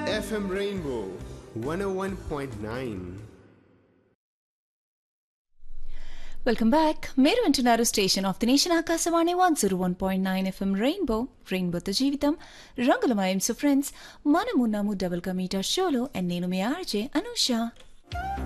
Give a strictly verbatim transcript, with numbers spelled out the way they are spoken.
F M Rainbow one oh one point nine. Welcome back. మీరు వింటున్నారు station of the nation Akashvani one zero one point nine FM rainbow రెయిన్బోతో జీవితం రంగులమయం. So friends, మనమున్నాము double కమీటర్ షోలో and నేను మీ RJ Anusha.